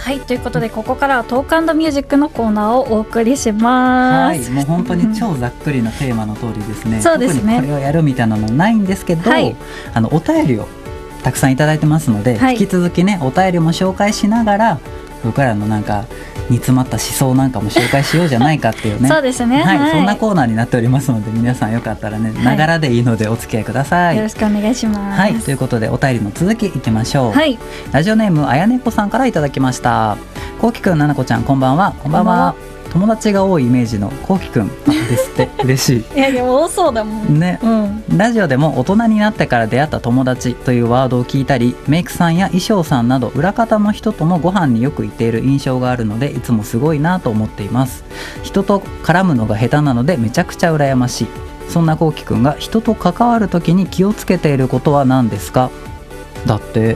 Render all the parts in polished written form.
はい、ということでここからはトーク&ミュージックのコーナーをお送りします。 はい、もう本当に超ざっくりなテーマの通りですね。 そうですね。 特にこれをやるみたいなのないんですけど、はい、お便りをたくさんいただいてますので、はい、引き続きねお便りも紹介しながら僕らのなんか煮詰まった思想なんかも紹介しようじゃないかっていうねそうですね、 はいはい、 そんなコーナーになっておりますので皆さんよかったらねながらでいいのでお付き合いください、 よろしくお願いします。 はい、ということでお便りの続きいきましょう、はい、ラジオネームあやねこさんからいただきました。こうきくん、ななこちゃん、こんばんは。こんばんは。友達が多いイメージのこうきくんですって嬉しい。 いやでも多そうだもんね、うん、ラジオでも大人になってから出会った友達というワードを聞いたり、メイクさんや衣装さんなど裏方の人ともご飯によく行っている印象があるのでいつもすごいなと思っています。人と絡むのが下手なのでめちゃくちゃ羨ましい。そんなこうきくんが人と関わるときに気をつけていることは何ですか？だって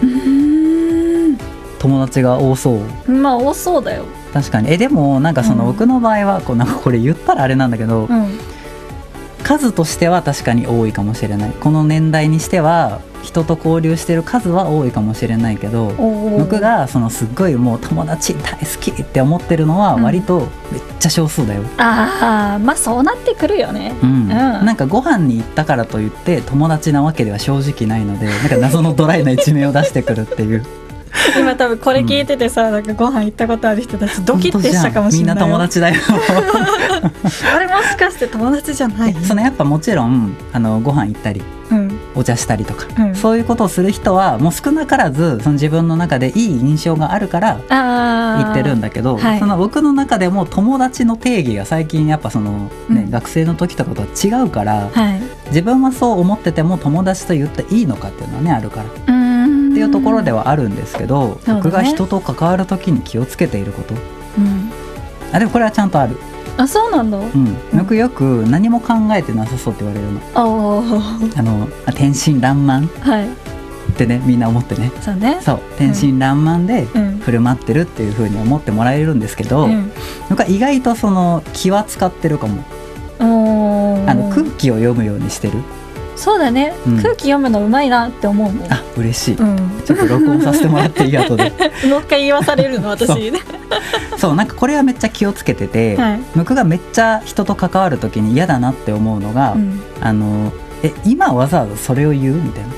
友達が多そう。 まあ多そうだよ。 確かに。でもなんかその僕の場合はなんかこれ言ったらあれなんだけど、数としては確かに多いかもしれない。この年代にしては人と交流してる数は多いかもしれないけど、僕がそのすっごいもう友達大好きって思ってるのは割とめっちゃ少数だよ、 ああ、まあそうなってくるよね、 なんかご飯に行ったからといって友達なわけでは正直ないので、なんか謎のドライな一面を出してくるっていう今多分これ聞いててさ、なんかご飯行ったことある人たちドキッてしたかもしれない。 みんな友達だよあれもしかして友達じゃない？ そのやっぱもちろんご飯行ったり、お茶したりとか、そういうことをする人はもう少なからずその自分の中でいい印象があるから言ってるんだけど、その僕の中でも友達の定義が最近やっぱその、学生の時とかとは違うから、自分はそう思ってても友達と言っていいのかっていうのはねあるからっていうところではあるんですけど、僕が人と関わる時に気をつけていること、でもこれはちゃんとある。 あ、そうなんだ。 僕よく何も考えてなさそうって言われるの。天真爛漫ってね、みんな思ってね。 そうね。 そう、天真爛漫で振る舞ってるっていう風に思ってもらえるんですけど、僕は意外とその気は使ってるかも。空気を読むようにしてる。 そうだね、空気読むのうまいなって思うもん。 あ、嬉しい、ちょっと録音させてもらっていい？後でもう一回言わされるの私ねそうなんかこれはめっちゃ気をつけてて、僕がめっちゃ人と関わる時に嫌だなって思うのが、今わざわざそれを言うみたいな。